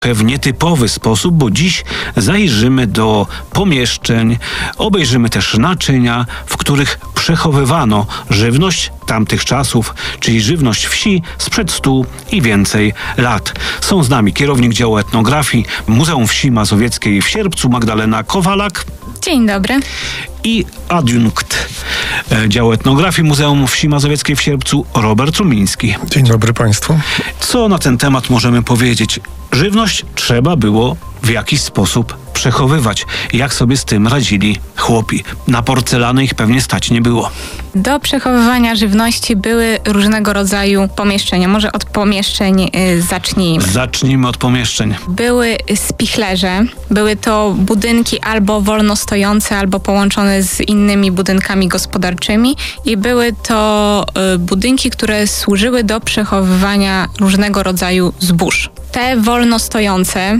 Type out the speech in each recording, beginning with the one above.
w nietypowy sposób, bo dziś zajrzymy do pomieszczeń, obejrzymy też naczynia, w których przechowywano żywność tamtych czasów, czyli żywność wsi sprzed 100 i więcej lat. Są z nami kierownik działu etnografii Muzeum Wsi Mazowieckiej w Sierpcu Magdalena Kowalak. Dzień dobry. I adiunkt działu etnografii Muzeum Wsi Mazowieckiej w Sierpcu Robert Rumiński. Dzień dobry Państwu. Co na ten temat możemy powiedzieć? Żywność trzeba było w jakiś sposób przechowywać. Jak sobie z tym radzili chłopi? Na porcelany ich pewnie stać nie było. Do przechowywania żywności były różnego rodzaju pomieszczenia. Może od pomieszczeń zacznijmy. Zacznijmy od pomieszczeń. Były spichlerze. Były to budynki albo wolno stojące, albo połączone z innymi budynkami gospodarczymi. I były to budynki, które służyły do przechowywania różnego rodzaju zbóż. Te wolno stojące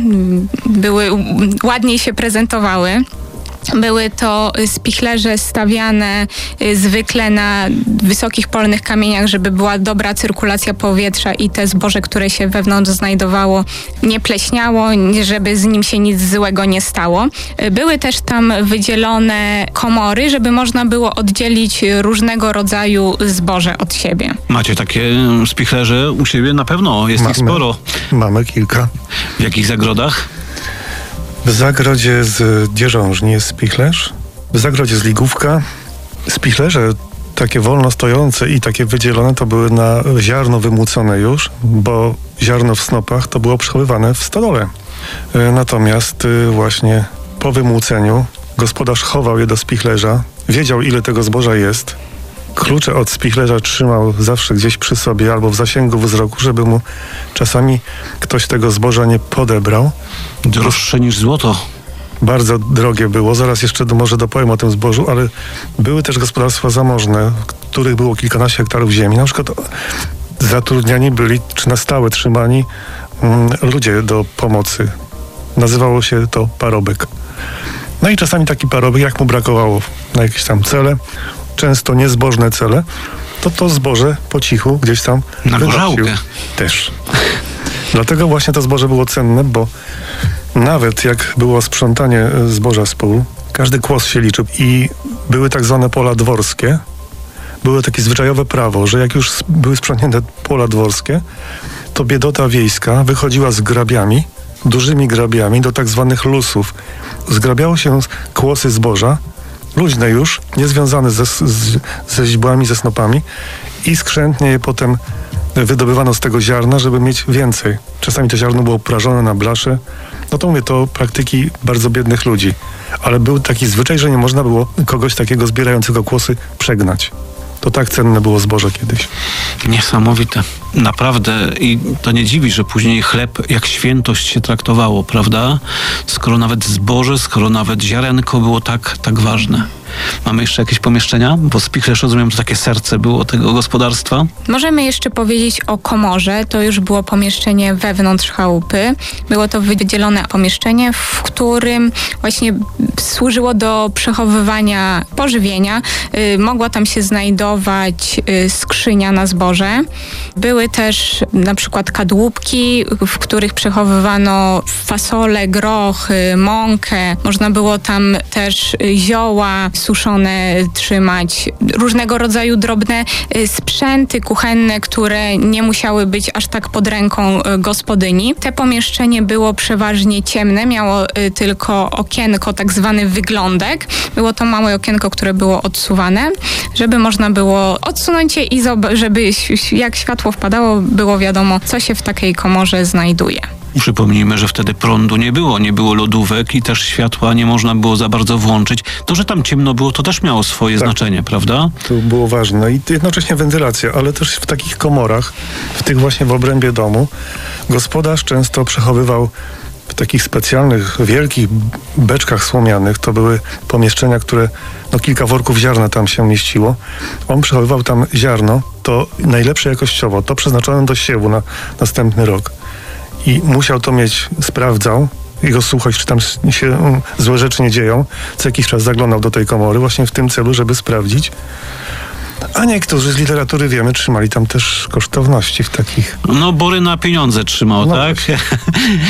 ładniej się prezentowały. Były to spichlerze stawiane zwykle na wysokich polnych kamieniach, żeby była dobra cyrkulacja powietrza i te zboże, które się wewnątrz znajdowało, nie pleśniało, żeby z nim się nic złego nie stało. Były też tam wydzielone komory, żeby można było oddzielić różnego rodzaju zboże od siebie. Macie takie spichlerze u siebie? Na pewno jest ich sporo. Mamy kilka. W jakich zagrodach? W zagrodzie z Dzierżążni jest spichlerz, w zagrodzie z Ligówka. Spichlerze takie wolno stojące i takie wydzielone to były na ziarno wymłócone już, bo ziarno w snopach to było przechowywane w stodole. Natomiast właśnie po wymłóceniu gospodarz chował je do spichlerza, wiedział ile tego zboża jest. Klucze od spichlerza trzymał zawsze gdzieś przy sobie albo w zasięgu wzroku, żeby mu czasami ktoś tego zboża nie podebrał. Droższe niż złoto. Bardzo drogie było. Zaraz jeszcze może dopowiem o tym zbożu, ale były też gospodarstwa zamożne, w których było kilkanaście hektarów ziemi. Na przykład zatrudniani byli, czy na stałe trzymani ludzie do pomocy. Nazywało się to parobek. No i czasami taki parobek, jak mu brakowało na jakieś tam cele, często niezbożne cele, to zboże po cichu gdzieś tam na gorzałkę też. Dlatego właśnie to zboże było cenne, bo nawet jak było sprzątanie zboża z pól, każdy kłos się liczył i były tak zwane pola dworskie. Było takie zwyczajowe prawo, że jak już były sprzątnięte pola dworskie, to biedota wiejska wychodziła z grabiami, dużymi grabiami do tak zwanych lusów. Zgrabiało się kłosy zboża, luźne już, niezwiązane ze źdźbłami, ze snopami i skrzętnie je potem wydobywano z tego ziarna, żeby mieć więcej. Czasami to ziarno było prażone na blasze. No to mówię, to praktyki bardzo biednych ludzi. Ale był taki zwyczaj, że nie można było kogoś takiego zbierającego kłosy przegnać. To tak cenne było zboże kiedyś. Niesamowite. Naprawdę. I to nie dziwi, że później chleb jak świętość się traktowało, prawda? Skoro nawet zboże, skoro nawet ziarenko było tak ważne. Mamy jeszcze jakieś pomieszczenia? Bo spichlerz, rozumiem, to takie serce było tego gospodarstwa. Możemy jeszcze powiedzieć o komorze. To już było pomieszczenie wewnątrz chałupy. Było to wydzielone pomieszczenie, w którym właśnie służyło do przechowywania pożywienia. Mogła tam się znajdować skrzynia na zboże. Były też na przykład kadłubki, w których przechowywano fasole, groch, mąkę. Można było tam też zioła suszone trzymać, różnego rodzaju drobne sprzęty kuchenne, które nie musiały być aż tak pod ręką gospodyni. Te pomieszczenie było przeważnie ciemne, miało tylko okienko, tak zwany wyglądek. Było to małe okienko, które było odsuwane, żeby można było odsunąć je i żeby jak światło wpadało, było wiadomo, co się w takiej komorze znajduje. Przypomnijmy, że wtedy prądu nie było lodówek i też światła nie można było za bardzo włączyć. To, że tam ciemno było, to też miało swoje znaczenie, prawda? To było ważne i jednocześnie wentylacja, ale też w takich komorach, w tych właśnie w obrębie domu, gospodarz często przechowywał w takich specjalnych, wielkich beczkach słomianych. To były pomieszczenia, które kilka worków ziarna tam się mieściło. On przechowywał tam ziarno, to najlepsze jakościowo, to przeznaczone do siewu na następny rok. I musiał to mieć, sprawdzał i go słuchać, czy tam się złe rzeczy nie dzieją. Co jakiś czas zaglądał do tej komory właśnie w tym celu, żeby sprawdzić. A niektórzy z literatury, wiemy, trzymali tam też kosztowności w takich... No, Bory na pieniądze trzymał, tak?